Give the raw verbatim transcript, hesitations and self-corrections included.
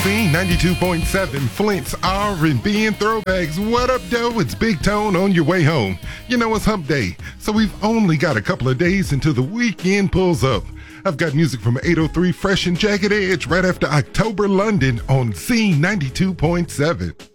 Z ninety-two point seven, Flint's R and B and throwbacks. What up, doe? It's Big Tone on your way home. You know it's hump day, so we've only got a couple of days until the weekend pulls up. I've got music from eight oh three Fresh and Jagged Edge right after October London on Z ninety-two point seven.